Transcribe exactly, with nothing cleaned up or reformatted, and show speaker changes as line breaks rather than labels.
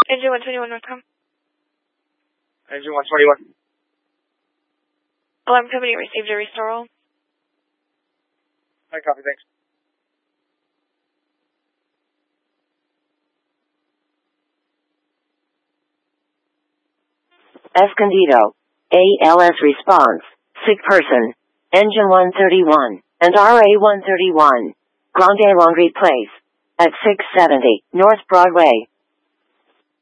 Engine one twenty-one Northcom.
Engine one twenty-one.
Alarm company received a restore roll.
I copy, thanks.
Escondido. A L S response. Sick person. Engine one thirty-one. And R A one thirty-one. Grande Laundry Place. At six seventy North Broadway.